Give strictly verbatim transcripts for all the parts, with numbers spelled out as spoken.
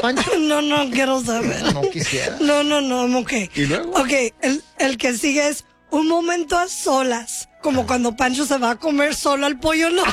Pancho? No, no quiero saber. No quisiera. No, no, no, ok. ¿Y luego? Ok, el, el que sigue es un momento a solas. Como cuando Pancho se va a comer solo al pollo, no.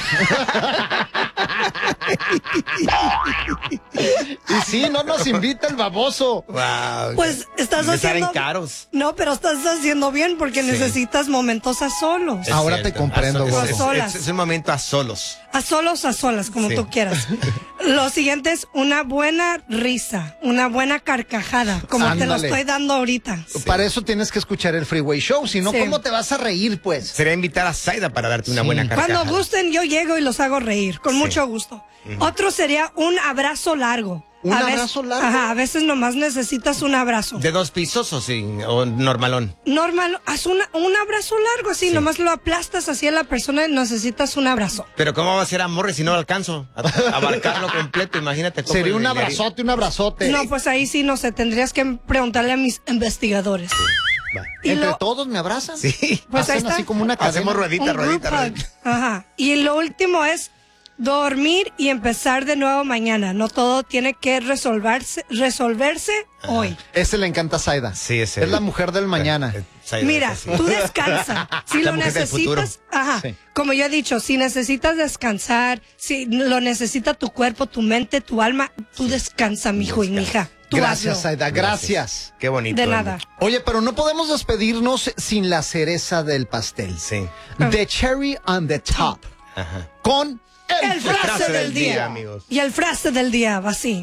Y sí, no nos invita el baboso. Wow. Pues estás Me haciendo... salen caros. No, pero estás haciendo bien porque Sí. necesitas momentos a solos. Es Ahora cierto. te comprendo, A so- gordo. es, es- Solas. es- es un momento a solos. A solos, a solas, como Sí. tú quieras. Lo siguiente es una buena risa, una buena carcajada, como te lo Ándale. estoy dando ahorita. Para eso tienes que escuchar el Freeway Show, si no, Sí. ¿cómo te vas a reír, pues? Sería invitar a Zaida para darte una Sí. buena carcajada. Cuando gusten, yo llego y los hago reír, con Sí. mucho gusto. Otro sería un abrazo largo. ¿Un A veces- abrazo largo? Ajá, a veces nomás necesitas un abrazo. ¿De dos pisos o sí? ¿O normalón? Normal, haz una- un abrazo largo, así, Sí. nomás lo aplastas así a la persona y necesitas un abrazo. Pero ¿cómo va a ser amor si no alcanzo a a abarcarlo completo? Imagínate cómo Sería le- un le haría. abrazote, un abrazote. No, pues ahí sí, no sé, tendrías que preguntarle a mis investigadores. Va. Y ¿Entre lo- todos me abrazan? Sí. Pues ahí Hacen está. así como una cadena. Hacemos ruedita, Un ruedita, group ruedita. hug. Ajá. Y lo último es dormir y empezar de nuevo mañana. No todo tiene que resolverse, resolverse hoy. Ese le encanta a Zaida. Sí, ese. Es la mujer del mañana. Eh, Zaida, Mira, sí. tú descansa. Si La lo mujer del futuro. necesitas, ajá. Sí. Como yo he dicho, si necesitas descansar, si lo necesita tu cuerpo, tu mente, tu alma, tú descansa, mijo y mija. Tú Gracias, hazlo. Zaida, gracias. Qué bonito. De amor. nada. Oye, pero no podemos despedirnos sin la cereza del pastel. Sí. The cherry on the top. Ajá. Con el, El frase del día. amigos. Y el frase del día va así.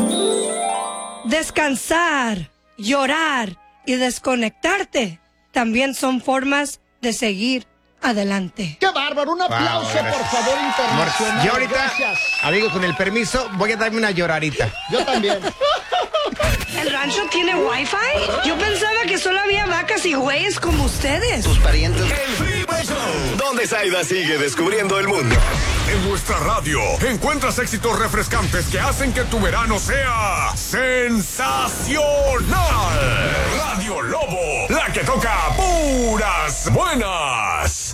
Descansar, llorar y desconectarte también son formas de seguir adelante. ¡Qué bárbaro! Un aplauso, Wow, gracias. por favor, Amor, internacional. yo ahorita, Gracias. amigos, con el permiso, voy a darme una llorarita. Yo también. ¿El rancho tiene wifi? Yo pensaba que solo había vacas y güeyes como ustedes. Tus parientes. El Freeway Show, donde Zaida sigue descubriendo el mundo. En nuestra radio encuentras éxitos refrescantes que hacen que tu verano sea sensacional. Radio Lobo, la que toca puras buenas.